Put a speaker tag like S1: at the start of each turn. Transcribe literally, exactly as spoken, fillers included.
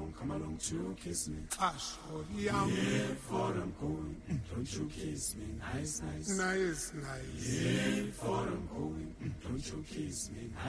S1: along, come along to kiss me.
S2: Ash, oh, yeah.
S1: Yeah, for I'm going, don't you kiss me. Nice, nice.
S2: Nice, nice.
S1: Yeah, for I'm going, don't you kiss me.